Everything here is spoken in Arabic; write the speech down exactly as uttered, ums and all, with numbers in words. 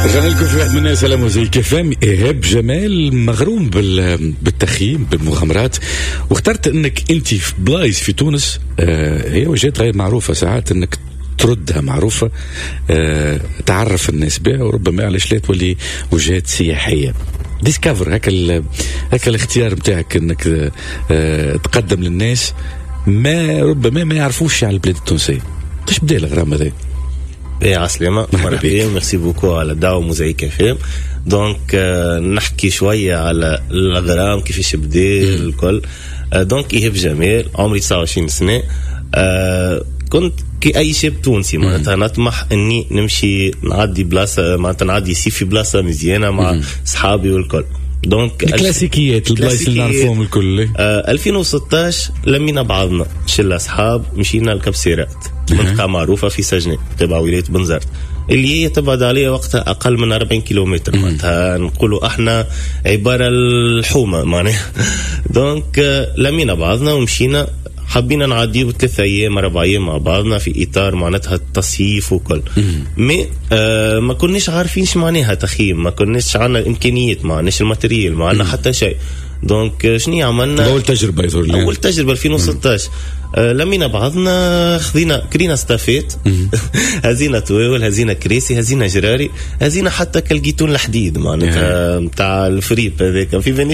رجعنا لكم في واحد من الناس على موزايك اف ام. إيهاب جمال مغروم بالتخييم بالمغامرات، واخترت انك انت في بلايص في تونس آه هي وجهات غير معروفة، ساعات انك تردها معروفة، آه تعرف الناس بها، وربما علاش لا تولي وجهات سياحية. ديسكفر هكا هكا الاختيار متاعك انك آه تقدم للناس ما ربما ما يعرفوش على البلاد التونسية. كيش بدا الغرام هذا؟ ايه عسلامة، مرحبا، ميرسي بوكو على الدعوة موزايك اف ام. دونك آه نحكي شوية على الغرام كيفاش بدا الكل. آه دونك إيهاب جمال، عمري تسعة وعشرين سنة. آه كنت كي اي شاب تونسي معناتها نطمح اني نمشي نعدي بلاصة، معناتها نعدي سي في بلاصة مزيانة مع صحابي والكل. دونك الكلاسيكيات البلايص اللي نعرفوهم الكل. آه ألفين وستطاش لمينا بعضنا شلة أصحاب، مشينا الكبسيرات، منطقة معروفة في سجنة تبع ولاية بنزرت، اللي هي تبعد عليها وقتها أقل من أربعين كيلومتر. معناتها نقولوا احنا عبارة الحومة معناها. دونك آه لمينا بعضنا ومشينا، حبينا نعديو ثلاثة أيام أربع أيام مع بعضنا في إطار معناتها التصيف وكل. مي آه ما كناش عارفين شو معناها تخييم، ما كناش عنا الإمكانيات، ما عناش الماتريال، ما عنا حتى شيء. دونك شنو عملنا؟ أول تجربة يظهر لي أول تجربة ألفين وستطاش. آه لمينا بعضنا، خذينا كرينا ستافيت، هزينا تويول، هزينا كريسي، هزينا جراري، هزينا حتى كالجيتون الحديد معناتها نتاع الفريب هذاك، في بالنيش